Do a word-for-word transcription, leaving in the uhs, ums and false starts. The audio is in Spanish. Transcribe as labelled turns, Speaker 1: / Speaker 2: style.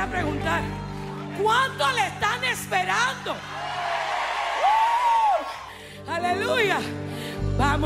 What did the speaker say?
Speaker 1: a preguntar: ¿cuánto le están esperando? ¡Uh! Aleluya.